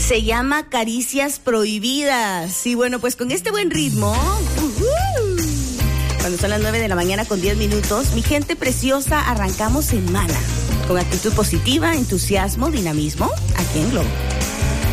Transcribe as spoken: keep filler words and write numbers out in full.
Se llama Caricias Prohibidas. Y bueno, pues con este buen ritmo, uh-huh, cuando son las nueve de la mañana con diez minutos, mi gente preciosa, arrancamos semana con actitud positiva, entusiasmo, dinamismo, aquí en Globo.